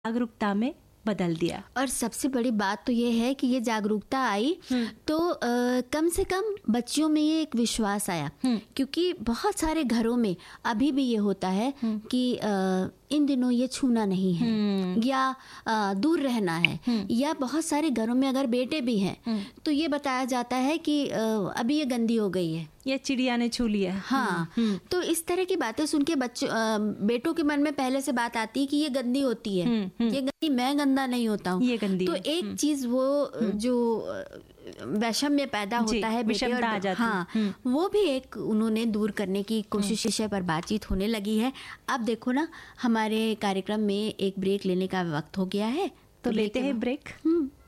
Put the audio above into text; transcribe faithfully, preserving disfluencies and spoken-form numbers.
जागरूकता में बदल दिया। और सबसे बड़ी बात तो ये है कि ये जागरूकता आई तो आ, कम से कम बच्चियों में ये एक विश्वास आया, क्योंकि बहुत सारे घरों में अभी भी ये होता है कि आ, इन दिनों ये छूना नहीं है या आ, दूर रहना है, या बहुत सारे घरों में अगर बेटे भी हैं तो ये बताया जाता है कि आ, अभी ये गंदी हो गई है, ये चिड़िया ने छू लिया। हाँ, तो इस तरह की बातें सुन के बच्चों बेटों के मन में पहले से बात आती है कि ये गंदी होती है, ये गंदी, मैं गंदा नहीं होता हूँ, ये गंदी तो है। एक चीज वो जो वैषम्य पैदा होता है बेटे और आ जाती। हाँ, वो भी एक उन्होंने दूर करने की कोशिश विषय पर बातचीत होने लगी है। अब देखो ना, हमारे कार्यक्रम में एक ब्रेक लेने का वक्त हो गया है, तो, तो लेते हैं ब्रेक।